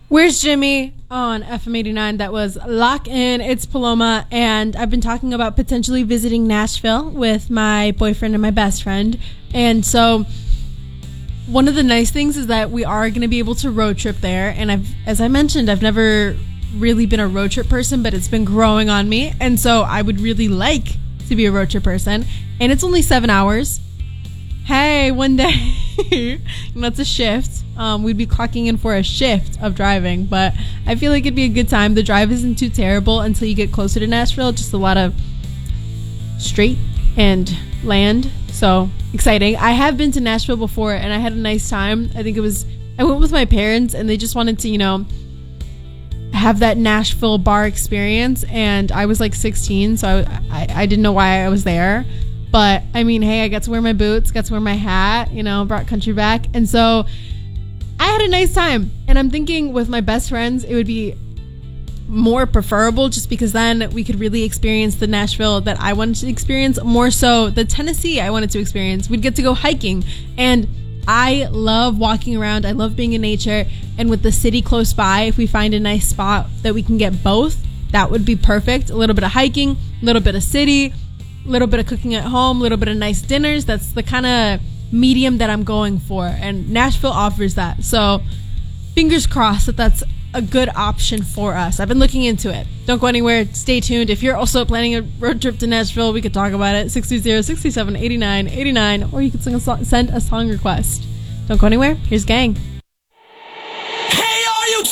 Where's Jimmy on FM 89? That was Lock In. It's Paloma, and I've been talking about potentially visiting Nashville with my boyfriend and my best friend. And so one of the nice things is that we are going to be able to road trip there. And as I mentioned, I've never really been a road trip person, but it's been growing on me. And so I would really like to be a road trip person. And it's only 7 hours. Hey, one day, that's a shift. We'd be clocking in for a shift of driving, but I feel like it'd be a good time. The drive isn't too terrible until you get closer to Nashville. Just a lot of straight and land. So exciting. I have been to Nashville before and I had a nice time. I went with my parents and they just wanted to, have that Nashville bar experience. And I was like 16, so I didn't know why I was there. But I mean, hey, I got to wear my boots, got to wear my hat, brought country back. And so I had a nice time. And I'm thinking with my best friends, it would be more preferable just because then we could really experience the Nashville that I wanted to experience, more so the Tennessee I wanted to experience. We'd get to go hiking. And I love walking around. I love being in nature. And with the city close by, if we find a nice spot that we can get both, that would be perfect. A little bit of hiking, a little bit of city, a little bit of cooking at home, a little bit of nice dinners. That's the kind of medium that I'm going for, and Nashville offers that. So fingers crossed that that's a good option for us. I've been looking into it. Don't go anywhere. Stay tuned. If you're also planning a road trip to Nashville, we could talk about it. 620-67-89-89, or you could send a song request. Don't go anywhere. Here's Gang.